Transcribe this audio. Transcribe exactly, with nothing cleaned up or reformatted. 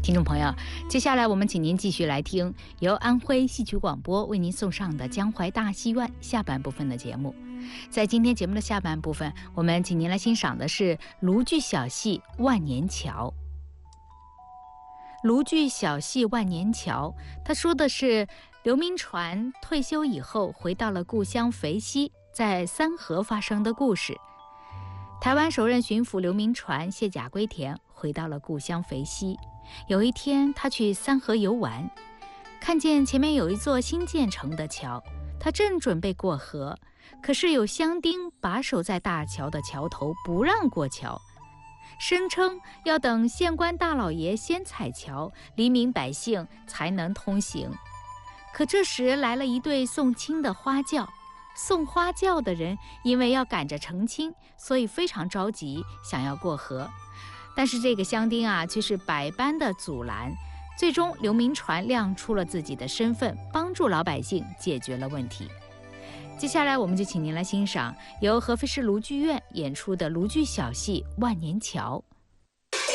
听众朋友，接下来我们请您继续来听由安徽戏曲广播为您送上的江淮大戏院下半部分的节目。在今天节目的下半部分，我们请您来欣赏的是卢剧小戏《万年桥》。卢剧小戏《万年桥》，他说的是刘铭传退休以后回到了故乡肥西，在三河发生的故事。台湾首任巡抚刘铭传卸甲归田，回到了故乡肥西。有一天，他去三河游玩，看见前面有一座新建成的桥，他正准备过河，可是有乡丁把守在大桥的桥头，不让过桥，声称要等县官大老爷先踩桥，黎民百姓才能通行。可这时来了一对送亲的花轿，送花轿的人因为要赶着成亲，所以非常着急，想要过河。但是这个乡丁啊，却是百般的阻拦。最终刘铭传亮出了自己的身份，帮助老百姓解决了问题。接下来我们就请您来欣赏由合肥市卢剧院演出的卢剧小戏《万年桥》。